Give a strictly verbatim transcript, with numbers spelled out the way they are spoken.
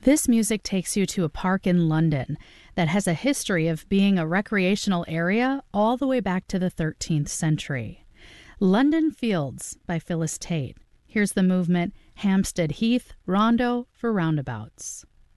This music takes you to a park in London that has a history of being a recreational area all the way back to the thirteenth century. London Fields by Phyllis Tate. Here's the movement Hampstead Heath Rondo for Roundabouts.